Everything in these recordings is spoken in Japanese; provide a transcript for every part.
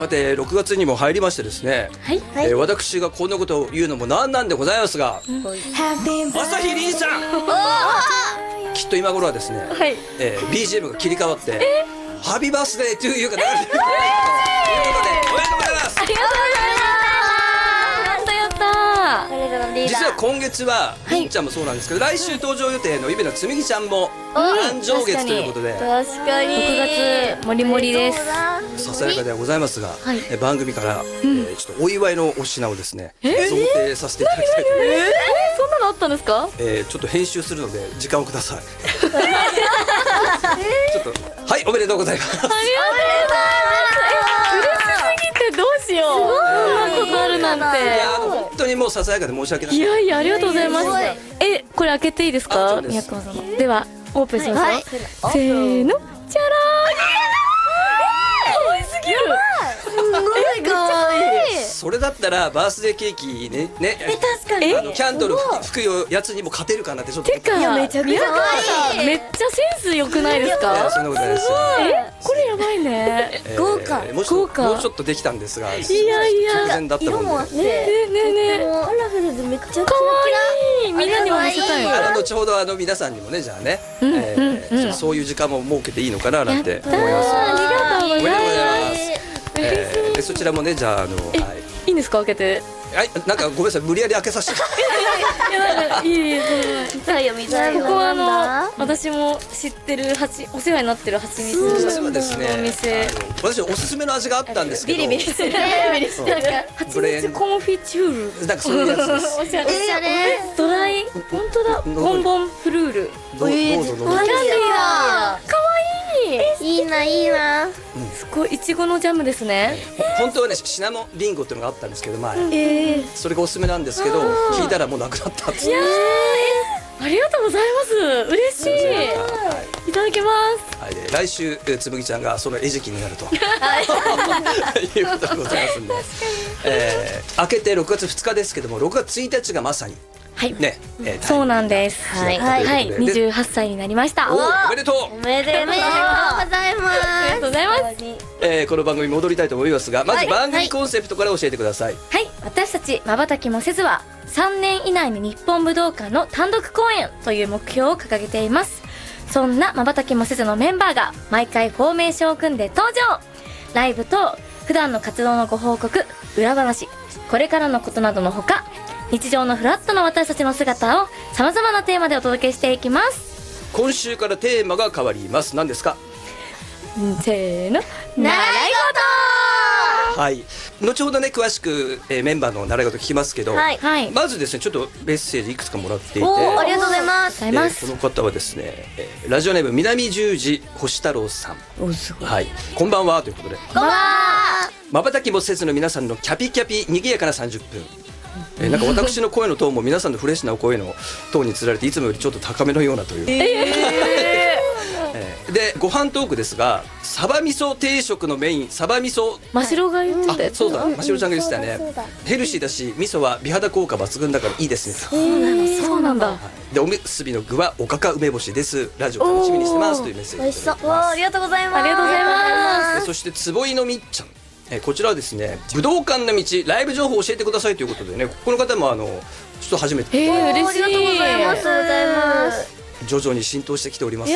さて6月にも入りましてですね、私がこんなことを言うのもなんなんでございますが、朝日凛さんきっと今頃はですね、BGM が切り替わってハッピーバースデートゥーユーが流れてるということで、おめでとうございます。 ありがとうございます。 実は今月はりんちゃんもそうなんですけど、来週登場予定のイベのつみぎちゃんも誕生月ということで、 確かに6月もりもりです。 ささやかではございますが、番組からちょっとお祝いのお品をですね贈呈させていただきたいと思います。 そんなのあったんですか？ ちょっと編集するので時間をください。ちょっとはいおめでとうございます。 ありがとうございます。嬉しすぎてどうしよう。そんなことあるなんて。 本当にもうささやかで申し訳ない。 いやいやありがとうございます。これ開けていいですか？宮川さん。ではオープンしますよ。せーの、じゃらー。可愛すぎる。すごい可愛い。 それだったらバースデーケーキね確かにキャンドル吹くやつにも勝てるかなってちょっと。 てかめちゃくちゃ可愛い。めっちゃセンス良くないですか？ そんなことないです。 これやばいね。豪華。 もうちょっとできたんですが、 いやいや直前だったもんで。 ねカラフルでめっちゃ可愛い。みんなにも見せたい。 後ほど皆さんにもね、じゃあねそういう時間も設けていいのかななんて思います。 ありがとうございます。 そちらもね、じゃあいいんですか、開けて。 はい、なんかごめんなさい、無理やり開けさせて。 いい。 見たいよ見たいよ。 ここは私も知ってるお世話になってる蜂蜜実はですね、 お店。 私おすすめの味があったんですけど、 ビリビリしてる。なんか蜂蜜コンフィチュール。 なんかそういうやつです。 おしゃれ。ドライ、本当だ。ボンボンフルール。 どうぞどうぞ。 可愛い。 いいないいな。 すごいいちごのジャムですね。 本当はね、シナモンリンゴっていうのがあったんですけど前、それがおすすめなんですけど、聞いたらもうなくなったんです。 ありがとうございます。嬉しい。いただきます。 来週つむぎちゃんがその餌食になるということでございますんで、明けて6月2日ですけども、6月1日がまさにね、 そうなんです。はい、28歳になりました。 おめでとう。 おめでとうございます。 ありがとうございます。 この番組戻りたいと思いますが、まず番組コンセプトから教えてください。 はい、私たち瞬きもせずは3年以内に日本武道館の単独公演という目標を掲げています。そんな瞬きもせずのメンバーが毎回フォーメーションを組んで登場。ライブと普段の活動のご報告、裏話、これからのことなどのほか、日常のフラットな私たちの姿をさまざまなテーマでお届けしていきます。 今週からテーマが変わります。何ですか？ せーの、習いはい、後ほどね詳しくメンバーの習い事聞きますけど、まずですねちょっっとメッセージいくつかもらっていて、 ありがとうございます。 この方はですね、ラジオネーム南十字星太郎さん、こんばんはということで、 こんばんは。 瞬きもせずの皆さんのキャピキャピにぎやかな30分、なんか私の声のトーンも皆さんのフレッシュなお声のトーンにつられていつもよりちょっと高めのようなという、でご飯トークですが、サバ味噌定食のメインサバ味噌、 真白が言ってたやつ。 そうだ、真白ちゃんが言ってたね。ヘルシーだし味噌は美肌効果抜群だからいいですね。 そうなんだ。 でおむすびの具はおかか梅干しです。ラジオ楽しみにしてますというメッセージ。 美味しそう。ありがとうございます。 ありがとうございます。 そして坪井のみっちゃん、こちらはですね、武道館の道ライブ情報を教えてくださいということでね、この方もちょっと初めて、 嬉しい。 ありがとうございます。 徐々に浸透してきておりますね。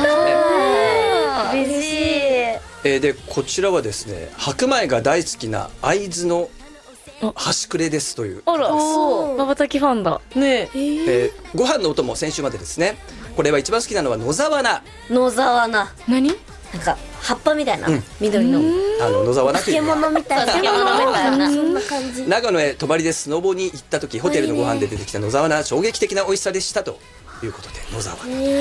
嬉しい。 でこちらはですね、白米が大好きな会津の端くれですという。 あら、瞬きファンだね。 ご飯のお供先週までですね。これは一番好きなのは野沢菜。 野沢菜。 何？ なんか葉っぱみたいな、緑の野沢菜という漬物みたいな、そんな感じ。 長野へ泊まりでスノボに行った時、ホテルのご飯で出てきた野沢菜、衝撃的な美味しさでしたということで、野沢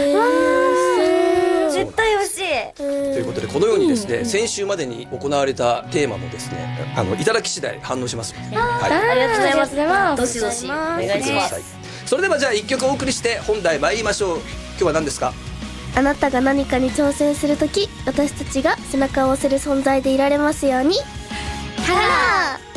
菜絶対美味しいということで、このようにですね、先週までに行われたテーマもですね、いただき次第反応しますので、 ありがとうございます。どしどしお願いします。 それではじゃあ1曲お送りして本題参りましょう。今日は何ですか？ あなたが何かに挑戦するとき、私たちが背中を押せる存在でいられますように。 はら